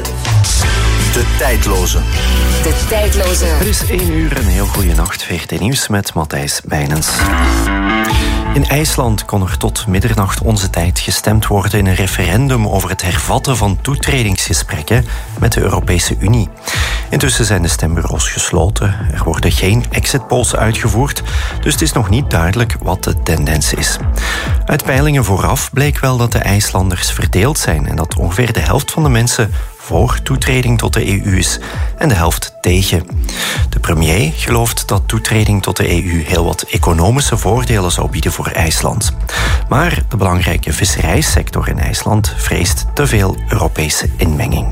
De tijdloze. De tijdloze. Het is 1 uur, een heel goede nacht. VRT Nieuws met Matthijs Bijnens. In IJsland kon er tot middernacht onze tijd gestemd worden in een referendum over het hervatten van toetredingsgesprekken met de Europese Unie. Intussen zijn de stembureaus gesloten. Er worden geen exit polls uitgevoerd, dus het is nog niet duidelijk wat de tendens is. Uit peilingen vooraf bleek wel dat de IJslanders verdeeld zijn en dat ongeveer de helft van de mensen voor toetreding tot de EU is en de helft tegen. De premier gelooft dat toetreding tot de EU heel wat economische voordelen zou bieden voor IJsland. Maar de belangrijke visserijsector in IJsland vreest te veel Europese inmenging.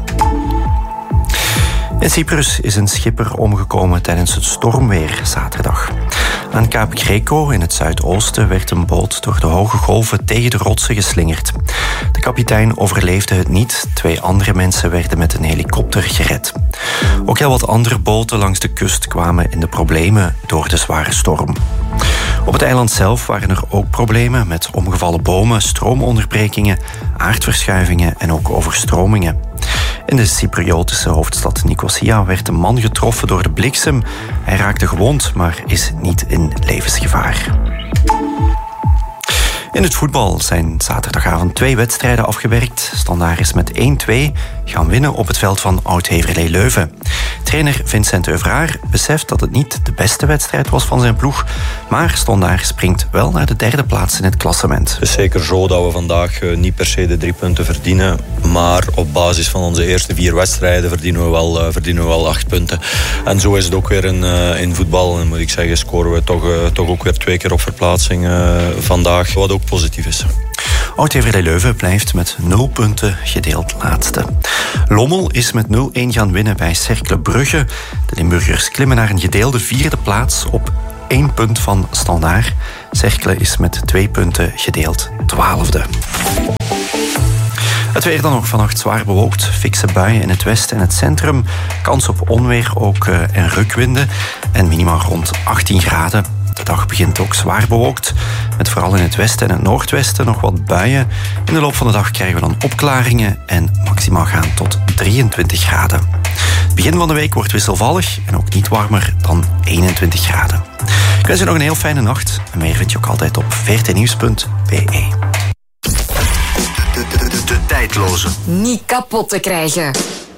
In Cyprus is een schipper omgekomen tijdens het stormweer zaterdag. Aan Kaap Greco in het zuidoosten werd een boot door de hoge golven tegen de rotsen geslingerd. De kapitein overleefde het niet. 2 andere mensen werden met een helikopter gered. Ook heel wat andere boten langs de kust kwamen in de problemen door de zware storm. Op het eiland zelf waren er ook problemen met omgevallen bomen, stroomonderbrekingen, aardverschuivingen en ook overstromingen. In de Cypriotische hoofdstad Nicosia werd een man getroffen door de bliksem. Hij raakte gewond, maar is niet in levensgevaar. In het voetbal zijn zaterdagavond 2 wedstrijden afgewerkt. Standaard is met 1-2 gaan winnen op het veld van Oud-Heverlee Leuven. Trainer Vincent Euvraar beseft dat het niet de beste wedstrijd was van zijn ploeg, maar Standaard springt wel naar de 3e plaats in het klassement. Het is zeker zo dat we vandaag niet per se de 3 punten verdienen, maar op basis van onze eerste 4 wedstrijden verdienen we wel 8 punten. En zo is het ook weer in voetbal. En moet ik zeggen, scoren we toch ook weer 2 keer op verplaatsing vandaag, wat ook positief is. Oud-Heverlee Leuven blijft met 0 punten gedeeld laatste. Lommel is met 0-1 gaan winnen bij Cercle Brugge. De Limburgers klimmen naar een gedeelde 4e plaats op 1 punt van Standaard. Cercle is met 2 punten gedeeld 12e. Het weer dan nog vannacht zwaar bewolkt. Fikse buien in het westen en het centrum. Kans op onweer ook en rukwinden. En minimaal rond 18 graden. De dag begint ook zwaar bewolkt, met vooral in het westen en het noordwesten nog wat buien. In de loop van de dag krijgen we dan opklaringen en maximaal gaan tot 23 graden. Het begin van de week wordt wisselvallig en ook niet warmer dan 21 graden. Ik wens je nog een heel fijne nacht en meer vind je ook altijd op vrtnieuws.be. De tijdloze. Niet kapot te krijgen.